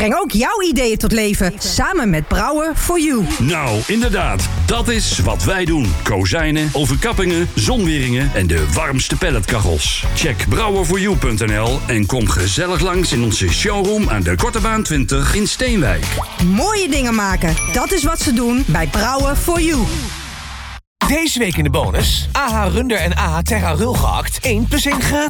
Breng ook jouw ideeën tot leven, samen met Brouwer for You. Nou, inderdaad. Dat is wat wij doen. Kozijnen, overkappingen, zonweringen en de warmste pelletkachels. Check brouwerforyou.nl en kom gezellig langs in onze showroom aan de Kortebaan 20 in Steenwijk. Mooie dingen maken, dat is wat ze doen bij Brouwer for You. Deze week in de bonus. AH Runder en AH Terra Rul gehakt. 1 plus 1 gratis.